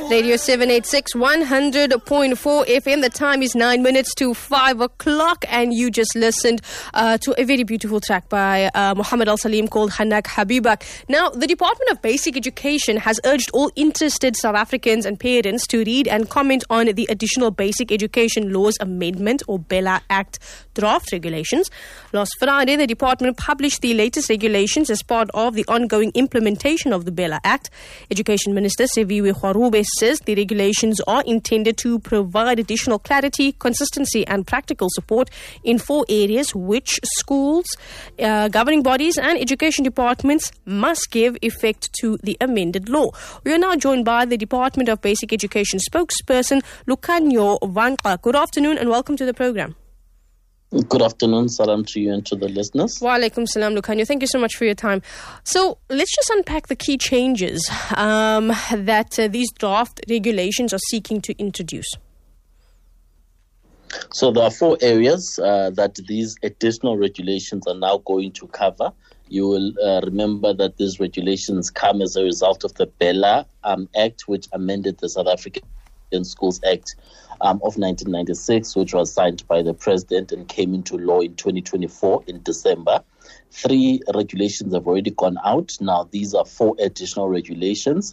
Radio 786 100.4 FM. The time is 9 minutes to 5 o'clock, and you just listened to a very beautiful track by Muhammad Al Salim called Hanak Habibak. Now, the Department of Basic Education has urged all interested South Africans and parents to read and comment on the Additional Basic Education Laws Amendment or BELA Act draft regulations. Last Friday, the department published the latest regulations as part of the ongoing implementation of the BELA Act. Education Minister Siviwe Kgarube says the regulations are intended to provide additional clarity, consistency and practical support in 4 areas which schools, governing bodies and education departments must give effect to the amended law. We are now joined by the Department of Basic Education spokesperson Lukhanyo Vanqa. Good afternoon and welcome to the program. Good afternoon. Salam to you and to the listeners. Wa alaikum salam, Lukhanyo. Thank you so much for your time. So let's just unpack the key changes that these draft regulations are seeking to introduce. So there are 4 areas that these additional regulations are now going to cover. You will remember that these regulations come as a result of the BELA Act, which amended the South African Schools Act of 1996, which was signed by the President and came into law in 2024 in December. 3 regulations have already gone out. Now, these are 4 additional regulations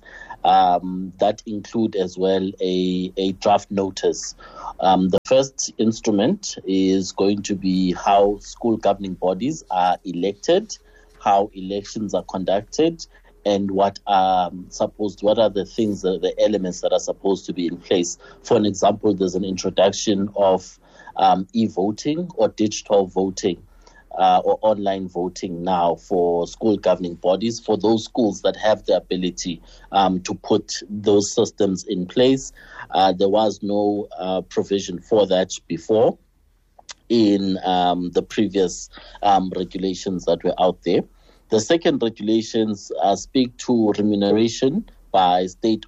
that include as well a draft notice. The first instrument is going to be how school governing bodies are elected, how elections are conducted, and what are the things, the elements that are supposed to be in place. For an example, there's an introduction of e-voting or digital voting or online voting now for school governing bodies, for those schools that have the ability to put those systems in place. There was no provision for that before in the previous regulations that were out there. The second regulations speak to remuneration by state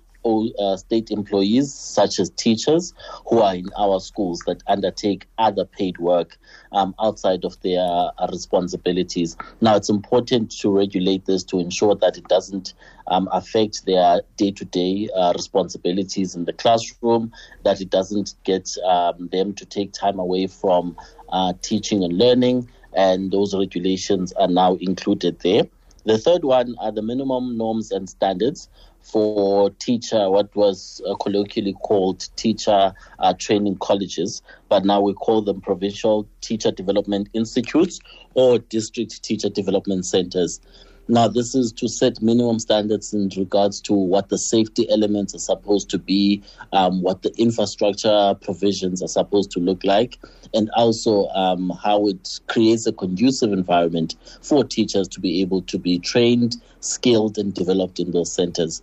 employees, such as teachers who are in our schools that undertake other paid work outside of their responsibilities. Now, it's important to regulate this to ensure that it doesn't affect their day-to-day responsibilities in the classroom, that it doesn't get them to take time away from teaching and learning, and those regulations are now included there. The third one are the minimum norms and standards for teacher, what was colloquially called teacher training colleges, but now we call them provincial teacher development institutes or district teacher development centers. Now, this is to set minimum standards in regards to what the safety elements are supposed to be, what the infrastructure provisions are supposed to look like, and also how it creates a conducive environment for teachers to be able to be trained, skilled, and developed in those centers.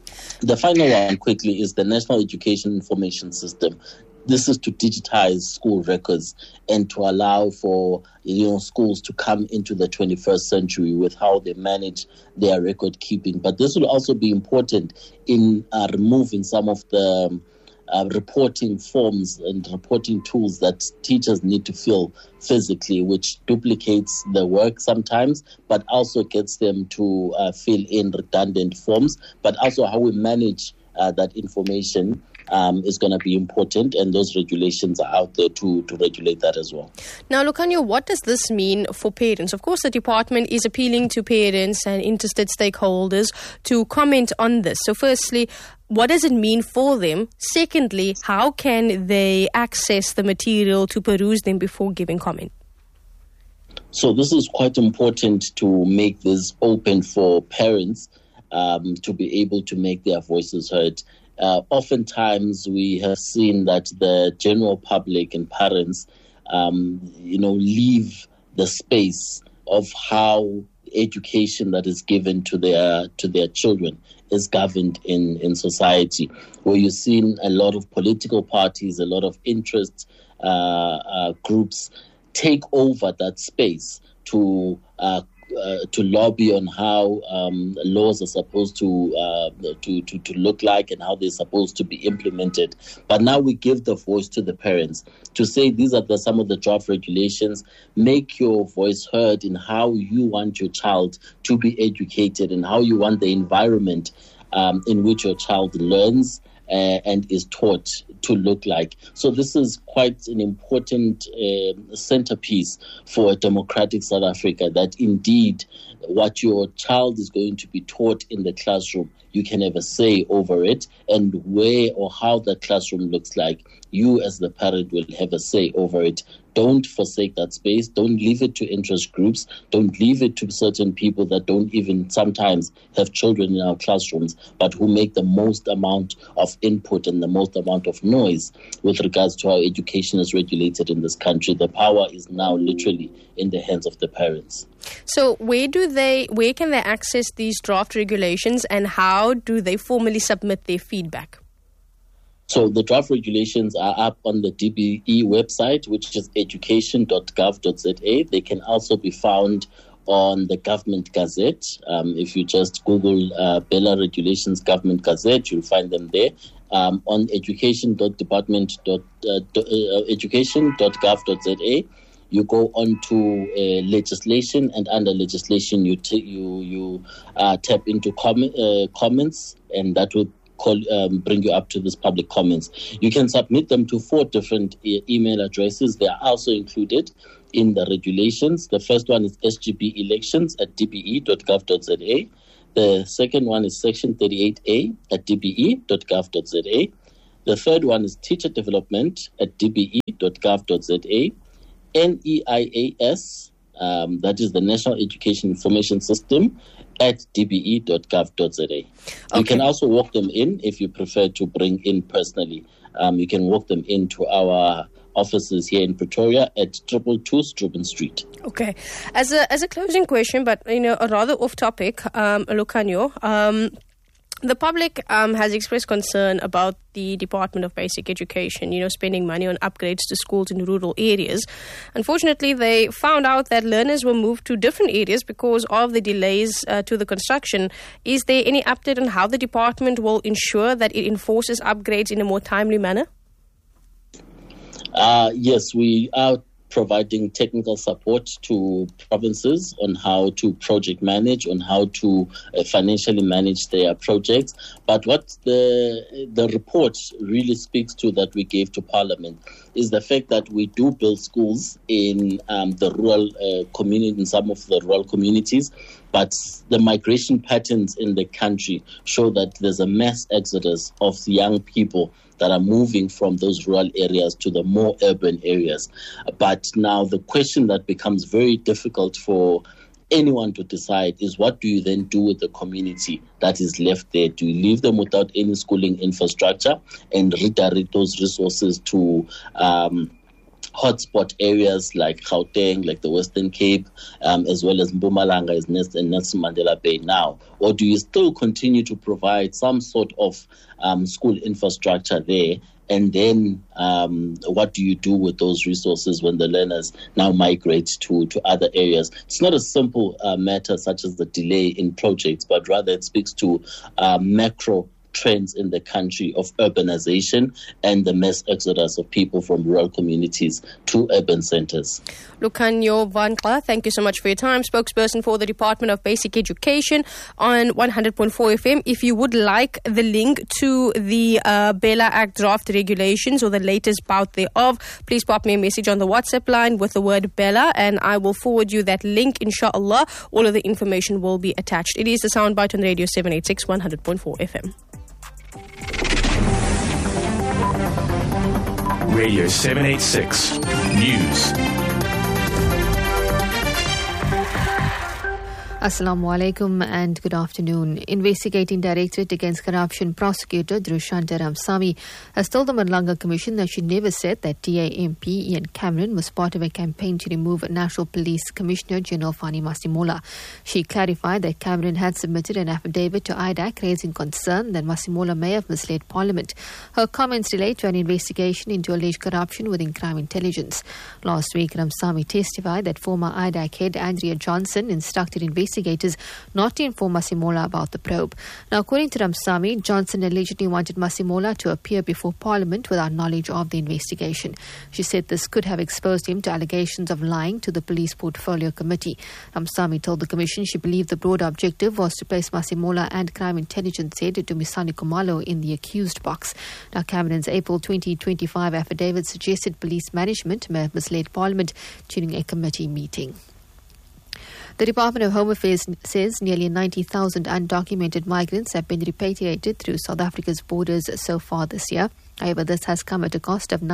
The final one, quickly, is the National Education Information System. This is to digitize school records and to allow for schools to come into the 21st century with how they manage their record keeping. But this will also be important in removing some of the reporting forms and reporting tools that teachers need to fill physically, which duplicates the work sometimes, but also gets them to fill in redundant forms. But also how we manage that information is going to be important, and those regulations are out there to regulate that as well. Now, Lukhanyo, what does this mean for parents? Of course, the department is appealing to parents and interested stakeholders to comment on this. So firstly, what does it mean for them? Secondly, how can they access the material to peruse them before giving comment? So this is quite important to make this open for parents to be able to make their voices heard. Oftentimes we have seen that the general public and parents, leave the space of how education that is given to their children is governed in society, where you've seen a lot of political parties, a lot of interest groups take over that space to lobby on how laws are supposed to look like and how they're supposed to be implemented. But now we give the voice to the parents to say these are some of the draft regulations. Make your voice heard in how you want your child to be educated and how you want the environment in which your child learns and is taught to look like. So this is quite an important centerpiece for a democratic South Africa, that indeed what your child is going to be taught in the classroom, you can have a say over it, and where or how the classroom looks like, you as the parent will have a say over it. Don't forsake that space. Don't leave it to interest groups. Don't leave it to certain people that don't even sometimes have children in our classrooms, but who make the most amount of input and the most amount of noise with regards to how education is regulated in this country. The power is now literally in the hands of the parents. So where can they access these draft regulations, and how do they formally submit their feedback? So the draft regulations are up on the DBE website, which is education.gov.za. They can also be found on the Government Gazette. If you just Google Bella Regulations Government Gazette, you'll find them there. On education.gov.za, you go on to legislation, and under legislation you tap into comments, and that will bring you up to this public comments. You can submit them to 4 different email addresses. They are also included in the regulations. The first one is sgbelections@dbe.gov.za. The second one is section 38A@dbe.gov.za. The third one is teacher development@dbe.gov.za. NEIAS, that is the National Education Information System, at dbe.gov.za. Okay. You can also walk them in if you prefer to bring in personally. You can walk them into our offices here in Pretoria at 222 Struben Street. Okay. As a closing question, but a rather off topic, Lucanio, the public has expressed concern about the Department of Basic Education, spending money on upgrades to schools in rural areas. Unfortunately, they found out that learners were moved to different areas because of the delays to the construction. Is there any update on how the department will ensure that it enforces upgrades in a more timely manner? Yes, we are providing technical support to provinces on how to project manage, on how to financially manage their projects. But what the report really speaks to that we gave to Parliament is the fact that we do build schools in the rural community, in some of the rural communities, but the migration patterns in the country show that there's a mass exodus of young people that are moving from those rural areas to the more urban areas. But now the question that becomes very difficult for anyone to decide is, what do you then do with the community that is left there? Do you leave them without any schooling infrastructure and redirect those resources to hotspot areas like Gauteng, like the Western Cape, as well as Mpumalanga and Nelson Mandela Bay now? Or do you still continue to provide some sort of school infrastructure there? And then what do you do with those resources when the learners now migrate to other areas? It's not a simple matter such as the delay in projects, but rather it speaks to macro trends in the country of urbanization and the mass exodus of people from rural communities to urban centers. Lucanio Van Kla, thank you so much for your time. Spokesperson for the Department of Basic Education on 100.4 FM. If you would like the link to the Bella Act draft regulations or the latest bout thereof, please pop me a message on the WhatsApp line with the word Bella, and I will forward you that link, inshallah. All of the information will be attached. It is the Soundbite on Radio 786 100.4 FM. Radio 786 News. Assalamu alaikum and good afternoon. Investigating Directorate Against Corruption prosecutor Drushanta Ramsamy has told the Malanga Commission that she never said that DA MP Ian Cameron was part of a campaign to remove National Police Commissioner General Fani Masimola. She clarified that Cameron had submitted an affidavit to IDAC raising concern that Masimola may have misled Parliament. Her comments relate to an investigation into alleged corruption within crime intelligence. Last week, Ramsamy testified that former IDAC head Andrea Johnson instructed investigators investigators not to inform Masemola about the probe. Now, according to Ramsamy, Johnson allegedly wanted Masemola to appear before Parliament without knowledge of the investigation. She said this could have exposed him to allegations of lying to the Police Portfolio Committee. Ramsamy told the Commission she believed the broader objective was to place Masemola and Crime Intelligence Head Dumisani Kumalo in the accused box. Now, Cameron's April 2025 affidavit suggested police management may have misled Parliament during a committee meeting. The Department of Home Affairs says nearly 90,000 undocumented migrants have been repatriated through South Africa's borders so far this year. However, this has come at a cost of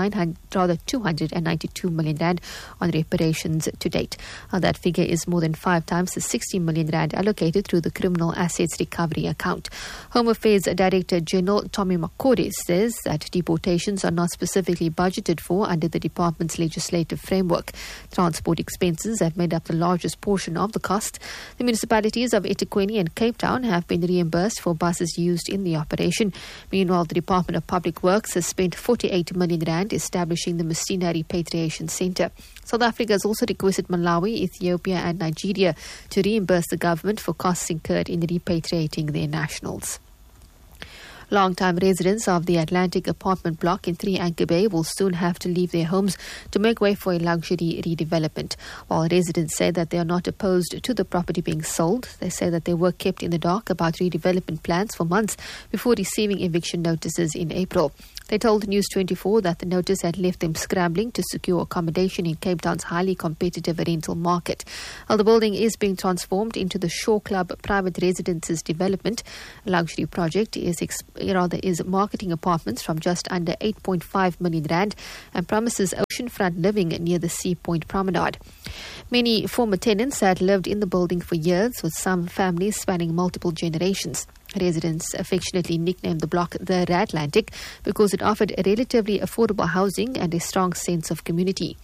292 million rand on reparations to date. That figure is more than 5 times the 60 million rand allocated through the Criminal Assets Recovery Account. Home Affairs Director General Tommy Makore says that deportations are not specifically budgeted for under the department's legislative framework. Transport expenses have made up the largest portion of the cost. The municipalities of eThekwini and Cape Town have been reimbursed for buses used in the operation. Meanwhile, the Department of Public Works has spent 48 million rand establishing the Messina Repatriation Centre. South Africa has also requested Malawi, Ethiopia and Nigeria to reimburse the government for costs incurred in repatriating their nationals. Long-time residents of the Atlantic apartment block in 3 Anchor Bay will soon have to leave their homes to make way for a luxury redevelopment. While residents say that they are not opposed to the property being sold, they say that they were kept in the dark about redevelopment plans for months before receiving eviction notices in April. They told News 24 that the notice had left them scrambling to secure accommodation in Cape Town's highly competitive rental market. While the building is being transformed into the Shore Club private residences development, a luxury project is marketing apartments from just under 8.5 million rand and promises oceanfront living near the Sea Point Promenade. Many former tenants had lived in the building for years, with some families spanning multiple generations. Residents affectionately nicknamed the block the Radlantic because it offered relatively affordable housing and a strong sense of community.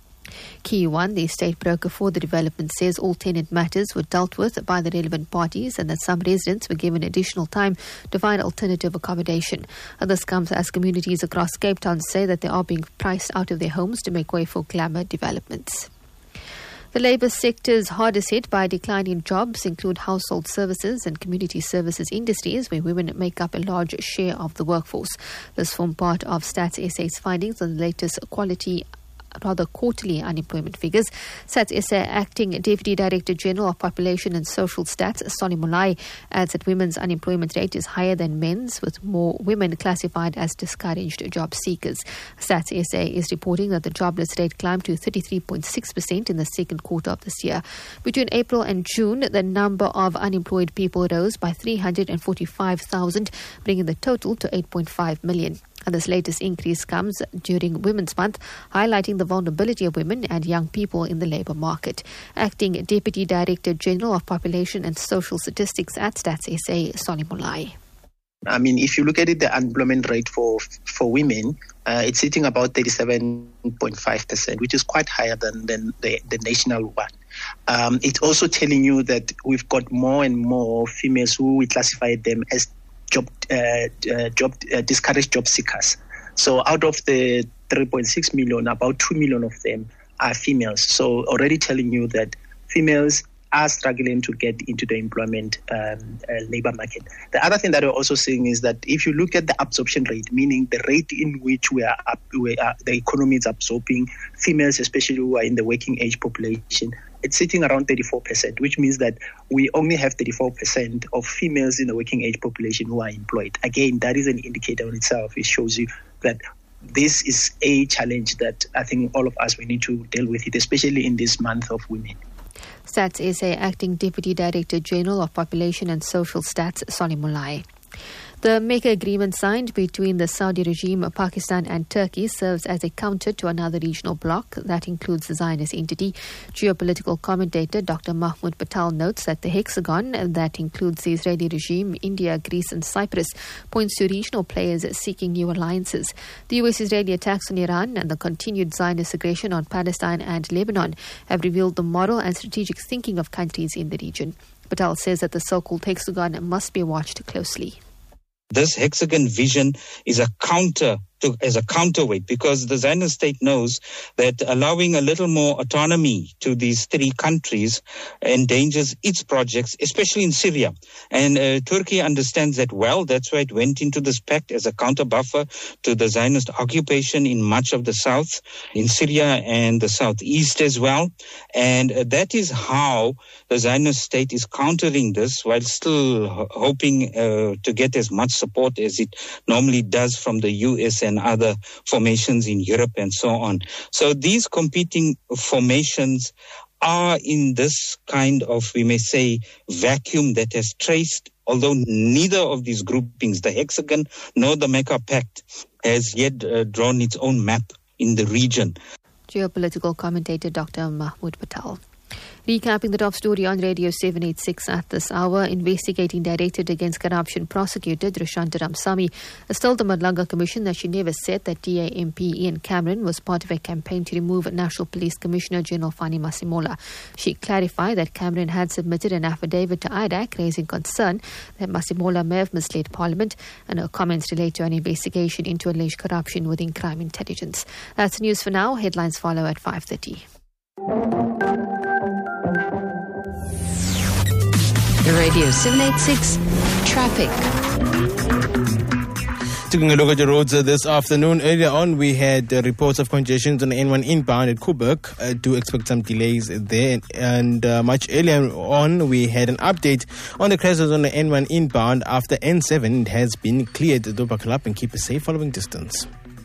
Key One, the estate broker for the development, says all tenant matters were dealt with by the relevant parties and that some residents were given additional time to find alternative accommodation. This comes as communities across Cape Town say that they are being priced out of their homes to make way for glamour developments. The labour sectors hardest hit by a decline in jobs include household services and community services industries, where women make up a large share of the workforce. This formed part of Stats SA's findings on the latest quarterly unemployment figures. Stats SA Acting Deputy Director General of Population and Social Stats, Sonny Mulai, adds that women's unemployment rate is higher than men's, with more women classified as discouraged job seekers. Stats SA is reporting that the jobless rate climbed to 33.6% in the second quarter of this year. Between April and June, the number of unemployed people rose by 345,000, bringing the total to 8.5 million. And this latest increase comes during Women's Month, highlighting the vulnerability of women and young people in the labour market. Acting Deputy Director General of Population and Social Statistics at Stats SA, Sonny Mulai. I mean, if you look at it, the unemployment rate for women, it's sitting about 37.5%, which is quite higher than the national one. It's also telling you that we've got more and more females who we classify them as discouraged job seekers. So out of the 3.6 million, about 2 million of them are females. So already telling you that females are struggling to get into the employment labor market. The other thing that we're also seeing is that if you look at the absorption rate, meaning the rate in which the economy is absorbing females, especially who are in the working age population, it's sitting around 34%, which means that we only have 34% of females in the working age population who are employed. Again, that is an indicator in itself. It shows you that this is a challenge that I think all of us, we need to deal with it, especially in this month of women. Stats SA Acting Deputy Director General of Population and Social Stats, Sonny Mulai. The Mecca agreement signed between the Saudi regime, Pakistan and Turkey serves as a counter to another regional bloc that includes the Zionist entity. Geopolitical commentator Dr. Mahmoud Patel notes that the hexagon that includes the Israeli regime, India, Greece and Cyprus points to regional players seeking new alliances. The US-Israeli attacks on Iran and the continued Zionist aggression on Palestine and Lebanon have revealed the moral and strategic thinking of countries in the region. Patel says that the so-called hexagon must be watched closely. This hexagon vision is a counter as a counterweight, because the Zionist state knows that allowing a little more autonomy to these three countries endangers its projects, especially in Syria. And Turkey understands that well. That's why it went into this pact as a counter buffer to the Zionist occupation in much of the south, in Syria and the southeast as well. And that is how the Zionist state is countering this, while still hoping to get as much support as it normally does from the US and other formations in Europe and so on. So these competing formations are in this kind of, we may say, vacuum that has traced, although neither of these groupings, the Hexagon nor the Mecca Pact, has yet drawn its own map in the region. Geopolitical commentator Dr. Mahmoud Patel. Recapping the top story on Radio 786 at this hour, Investigating Directorate Against Corruption prosecutor Dhrushanth Ramsamy has told the Madlanga Commission that she never said that DA MP Ian Cameron was part of a campaign to remove National Police Commissioner General Fani Masimola. She clarified that Cameron had submitted an affidavit to IDAC raising concern that Masimola may have misled Parliament, and her comments relate to an investigation into alleged corruption within crime intelligence. That's news for now. Headlines follow at 5:30. Radio 786 Traffic. Taking a look at the roads this afternoon. Earlier on, we had reports of congestions on the N1 inbound at Koeberg. Do expect some delays there. And much earlier on, we had an update on the crashes on the N1 inbound. After N7, it has been cleared. Do buckle up and keep a safe following distance.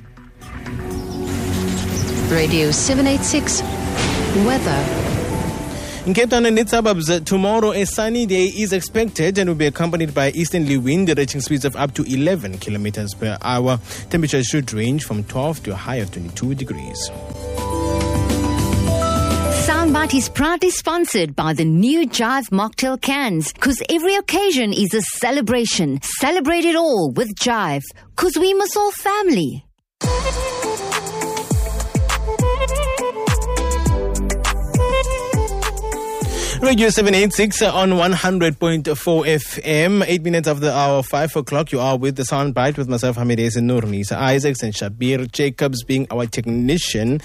Radio 786 Weather. In Cape Town and its suburbs, tomorrow a sunny day is expected and will be accompanied by easterly wind reaching speeds of up to 11 kilometers per hour. Temperatures should range from 12 to a high of 22 degrees. Soundbite is proudly sponsored by the new Jive Mocktail cans, because every occasion is a celebration. Celebrate it all with Jive, because we must all family. Radio 786 on 100.4 FM. 8 minutes after the hour, 5 o'clock. You are with the Soundbite with myself, Hamid and Nurnisa Isaacs, and Shabir Jacobs being our technician.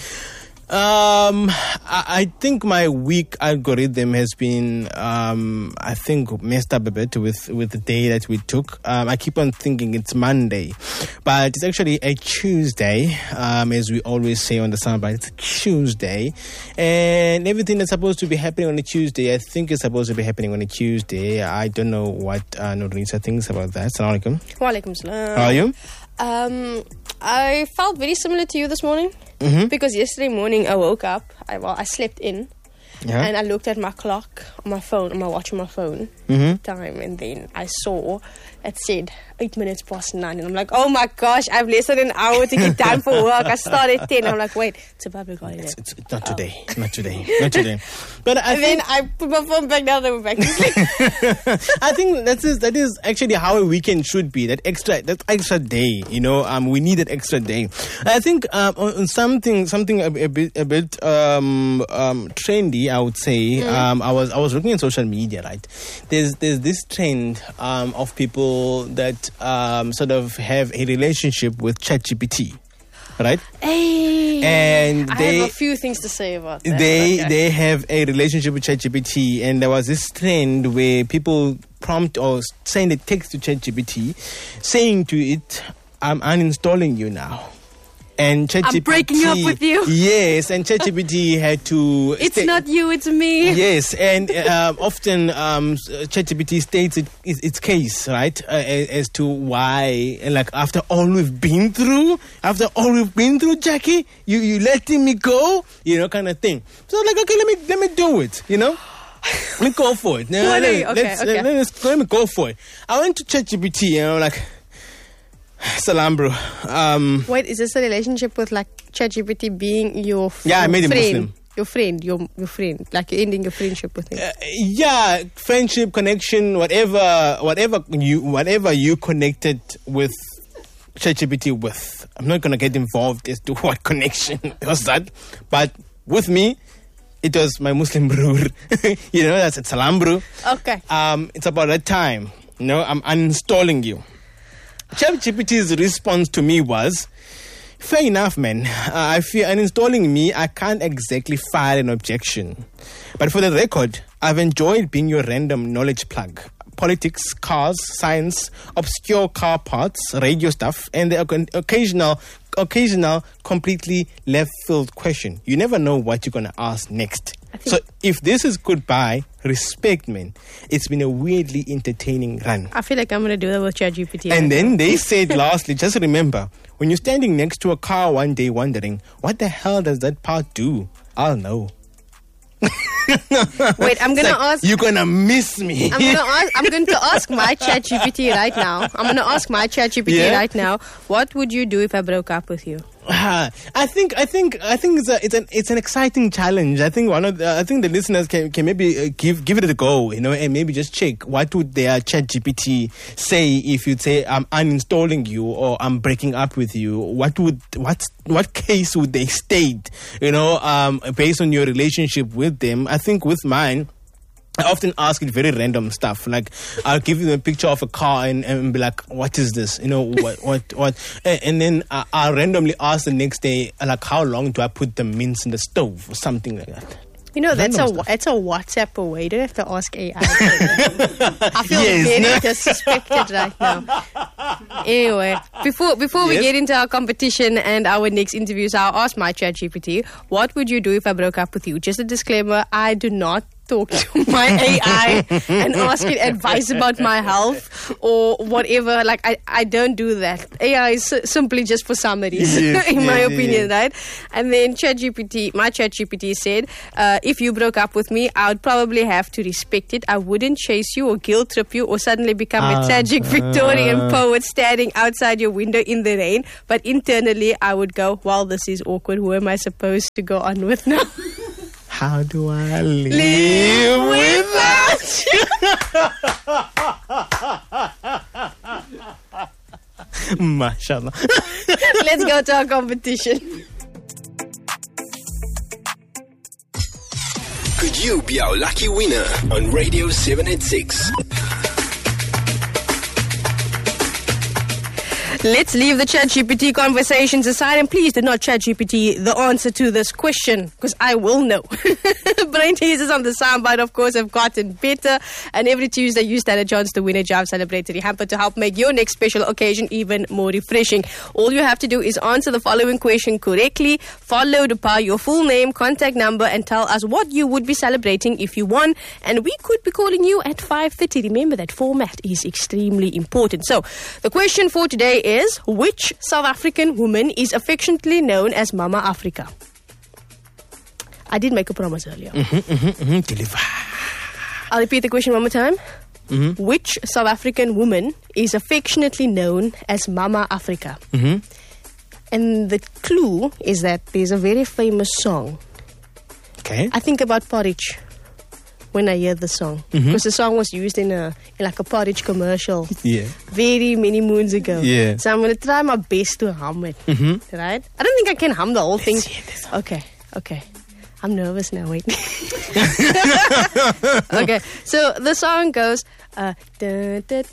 I think my week algorithm has been, messed up a bit with the day that we took. I keep on thinking it's Monday, but it's actually a Tuesday, as we always say on the Soundbite. It's a Tuesday, and everything that's supposed to be happening on a Tuesday, I think is supposed to be happening on a Tuesday. I don't know what Nurisa thinks about that. Assalamu alaikum. Wa alaikum salam. How are you? I felt very similar to you this morning. Mm-hmm. Because yesterday morning I woke up, I slept in, and I looked at my clock on my phone, on my watch on my phone, time, and then I saw it said 8 minutes past 9, and I'm like, oh my gosh, I've less than an hour to get done for work. I started at 10. I'm like, wait, it's a public holiday. It's not today, not today. But then I put my phone back down and went back to sleep. I think that is actually how a weekend should be. That extra day, we need that extra day. I think on something a bit trendy, I would say. I was looking at social media, right? There's this trend of people that sort of have a relationship with ChatGPT, right? Hey, and I have a few things to say about that. They have a relationship with ChatGPT, and there was this trend where people prompt or send a text to ChatGPT saying to it, "I'm uninstalling you now." And ChatGPT, I'm breaking up with you. Yes, and ChatGPT had to... It's not you, it's me. Yes, and often ChatGPT states its case, right, as to why, like, after all we've been through, Jackie, you letting me go, kind of thing. So, like, okay, let me do it, Let me go for it. Let me go for it. I went to ChatGPT and I'm like... Salam, bro. Wait, is this a relationship with like ChatGPT being your friend? Yeah, I made him Muslim. Your friend, your friend. Like you're ending your friendship with him. Friendship, connection, whatever you connected with ChatGPT with. I'm not gonna get involved as to what connection was that, but with me, it was my Muslim bro. That's it. Salam, bro. Okay. It's about that time. I'm uninstalling you. ChatGPT's response to me was, fair enough, man. I fear uninstalling me, I can't exactly file an objection. But for the record, I've enjoyed being your random knowledge plug. Politics, cars, science, obscure car parts, radio stuff, and the occasional completely left field question. You never know what you're going to ask next. So if this is goodbye, respect, man. It's been a weirdly entertaining run. I feel like I'm going to do that with ChatGPT. And then they said, lastly, just remember, when you're standing next to a car one day wondering, what the hell does that part do? I'll know. Wait, I'm going to ask... You're going to miss me. I'm going to ask my ChatGPT right now. Right now, what would you do if I broke up with you? I think it's an exciting challenge. I think the listeners can maybe give it a go, and maybe just check what would their ChatGPT say if you'd say I'm uninstalling you or I'm breaking up with you. What case would they state? Based on your relationship with them. I think with mine, I often ask it very random stuff. Like, I'll give you a picture of a car and be like, what is this? What? And then I'll randomly ask the next day, like, how long do I put the mince in the stove or something like that. That's a WhatsApp away. You don't have to ask AI. I feel very disrespected right now. Anyway, before we get into our competition and our next interviews, I'll ask my ChatGPT, what would you do if I broke up with you? Just a disclaimer, I do not talk to my AI and ask it advice about my health or whatever. Like, I don't do that. AI is simply just for summaries, in my opinion, right? And then my ChatGPT said, if you broke up with me, I would probably have to respect it. I wouldn't chase you or guilt trip you or suddenly become a tragic Victorian poet standing outside your window in the rain. But internally, I would go, well, this is awkward. Who am I supposed to go on with now? How do I live without you? Mashallah. Let's go to our competition. Could you be our lucky winner on Radio 786? Let's leave the ChatGPT conversations aside and please do not ChatGPT the answer to this question because I will know. Brain teasers on the soundbite, of course, have gotten better, and every Tuesday you stand a chance to win a Jive Celebratory hamper to help make your next special occasion even more refreshing. All you have to do is answer the following question correctly, followed by your full name, contact number, and tell us what you would be celebrating if you won, and we could be calling you at 5:30. Remember that format is extremely important. So, the question for today is, which South African woman is affectionately known as Mama Africa? I did make a promise earlier. Deliver. I'll repeat the question one more time. Which South African woman is affectionately known as Mama Africa? And the clue is that there's a very famous song. Okay. I think about porridge when I hear the song, because the song was used in a porridge commercial very many moons ago. So I'm going to try my best to hum it. Right? I don't think I can hum the whole thing. Okay. I'm nervous now, wait. Okay, so the song goes... Okay, that's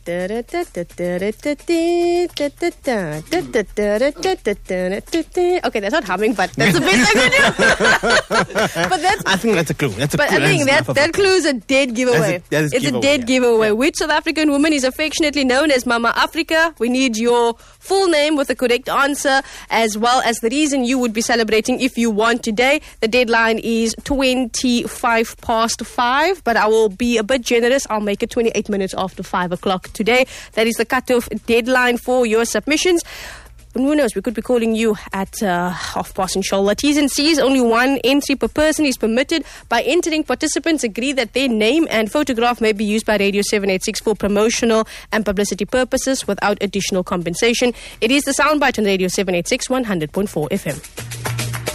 not humming, but that's the best I can do. But I think that's a clue. I think that clue is a dead giveaway. It's a dead giveaway. Which South African woman is affectionately known as Mama Africa? We need your full name with the correct answer, as well as the reason you would be celebrating if you won today. The deadline is 5:25, but I will be a bit generous. I'll make it 28 minutes after 5 o'clock today. That is the cutoff deadline for your submissions. And who knows, we could be calling you at 5:30, inshallah. T's and C's, only one entry per person is permitted. By entering, participants agree that their name and photograph may be used by Radio 786 for promotional and publicity purposes without additional compensation. It is the soundbite on Radio 786 100.4 FM.